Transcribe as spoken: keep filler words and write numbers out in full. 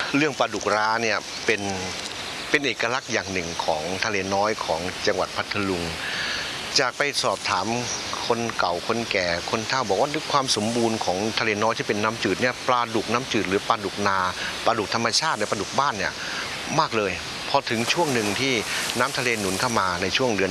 เรื่องปลาดุกร้าเนี่ยเป็นเป็นเอกลักษณ์อย่างหนึ่งของทะเลน้อยของจังหวัดพัทลุงจากไปสอบถามคนเก่าคนแก่คนเฒ่าบอกว่าด้วยความสมบูรณ์ของทะเลน้อยที่เป็นน้ำจืดเนี่ยปลาดุกน้ำจืดหรือปลาดุกนาปลาดุกธรรมชาติในปลาดุกบ้านเนี่ยมากเลยพอถึงช่วงหนึ่งที่น้ำทะเลหนุนเข้ามาในช่วงเดือน